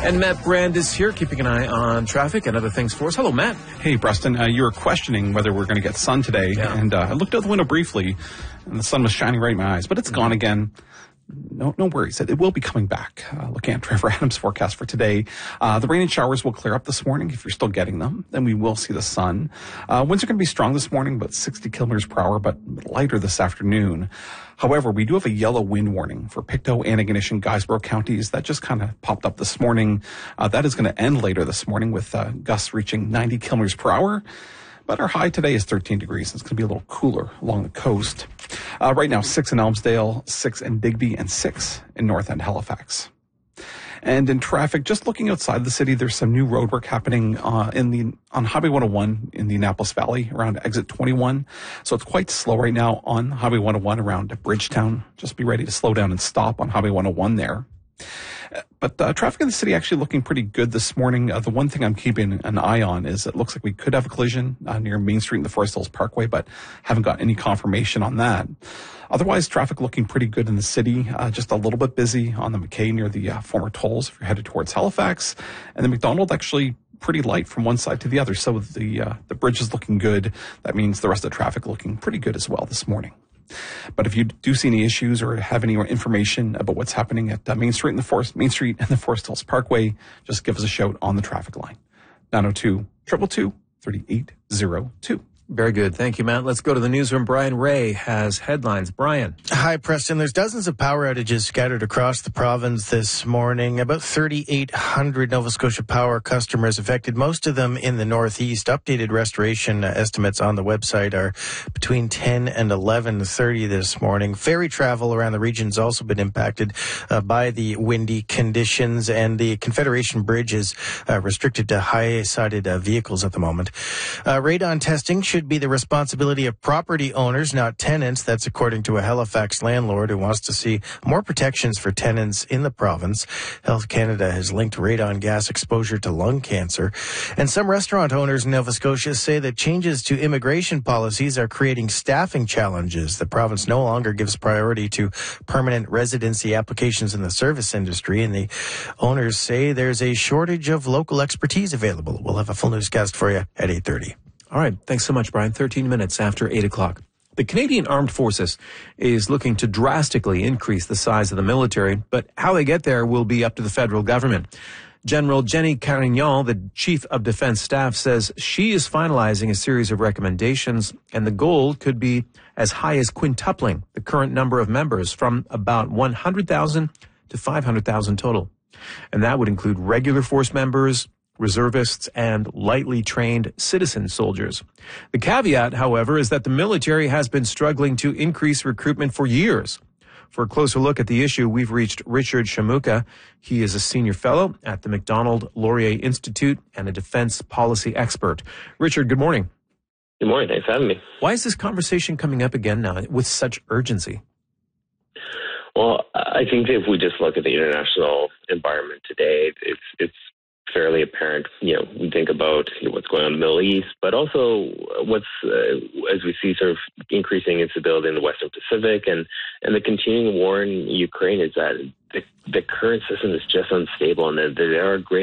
And Matt Brand is here, keeping an eye on traffic and other things for us. Hello, Matt. Hey, Preston. You were questioning whether we're going to get sun today, and I looked out the window briefly, and the sun was shining right in my eyes, but it's gone again. No worries. It will be coming back. Looking at Trevor Adams' forecast for today, the rain and showers will clear up this morning if you're still getting them. Then we will see the sun. Winds are going to be strong this morning, about 60 kilometers per hour, but lighter this afternoon. However, we do have a yellow wind warning for Pictou, Antigonish, and Guysborough counties. That just kind of popped up this morning. That is going to end later this morning with gusts reaching 90 kilometers per hour. But our high today is 13 degrees. It's going to be a little cooler along the coast. Right now, 6 in Elmsdale, 6 in Digby, and 6 in North End Halifax. And in traffic, just looking outside the city, there's some new road work happening on Highway 101 in the Annapolis Valley around exit 21. So it's quite slow right now on Highway 101 around Bridgetown. Just be ready to slow down and stop on Highway 101 there. But traffic in the city actually looking pretty good this morning. The one thing I'm keeping an eye on is it looks like we could have a collision near Main Street and the Forest Hills Parkway, but haven't got any confirmation on that. Otherwise, traffic looking pretty good in the city. Just a little bit busy on the McKay near the former tolls if you're headed towards Halifax. And the McDonald actually pretty light from one side to the other. So the bridge is looking good. That means the rest of the traffic looking pretty good as well this morning. But if you do see any issues or have any information about what's happening at Main Street and the Forest Hills Parkway, just give us a shout on the traffic line. 902-222-3802. Very good. Thank you, Matt. Let's go to the newsroom. Brian Ray has headlines. Brian. Hi, Preston. There's dozens of power outages scattered across the province this morning. About 3,800 Nova Scotia Power customers affected, most of them in the northeast. Updated restoration estimates on the website are between 10 and 11:30 this morning. Ferry travel around the region has also been impacted by the windy conditions, and the Confederation Bridge is restricted to high-sided vehicles at the moment. Radon testing should be the responsibility of property owners, not tenants. That's according to a Halifax landlord who wants to see more protections for tenants in the province. Health Canada has linked radon gas exposure to lung cancer. And some restaurant owners in Nova Scotia say that changes to immigration policies are creating staffing challenges. The province no longer gives priority to permanent residency applications in the service industry, and the owners say there's a shortage of local expertise available. We'll have a full newscast for you at 8:30. All right. Thanks so much, Brian. 13 minutes after 8 o'clock. The Canadian Armed Forces is looking to drastically increase the size of the military, but how they get there will be up to the federal government. General Jenny Carignan, the Chief of Defense Staff, says she is finalizing a series of recommendations, and the goal could be as high as quintupling the current number of members from about 100,000 to 500,000 total. And that would include regular force members, reservists, and lightly trained citizen soldiers. The caveat, however, is that the military has been struggling to increase recruitment for years. For a closer look at the issue, we've reached Richard Shamuka. He is a senior fellow at the Macdonald Laurier Institute and a defense policy expert. Richard, good morning. Good morning. Thanks for having me. Why is this conversation coming up again now with such urgency? Well, I think if we just look at the international environment today, it's fairly apparent. We think about what's going on in the Middle East, but also what's as we see sort of increasing instability in the Western Pacific and the continuing war in Ukraine, is that the current system is just unstable, and that there are great